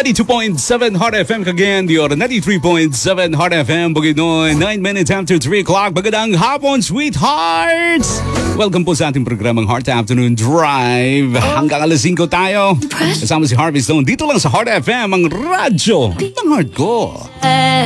92.7 Hot FM again, the 93.7 Hot FM, Bukidnon, 9 minutes after 3 o'clock. Magandang hapon, sweethearts! Welcome po sa ating programang Heart Afternoon Drive. Hanggang alas 5 tayo. Kasama si Harvey Stone dito lang sa Hot FM, ang radyo ng heart ko.